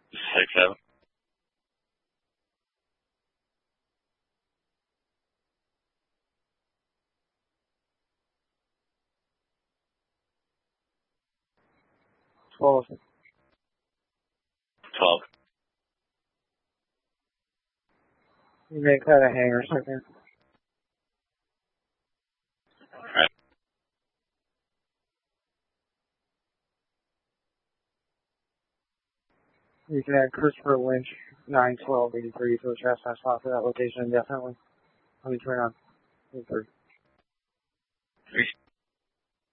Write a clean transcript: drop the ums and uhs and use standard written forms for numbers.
6-7. Twelve. 12. You make that a hangar second. Alright. You can add Christopher Lynch 91283 to the chassis slot for that location indefinitely. Let me turn on. 3. 3.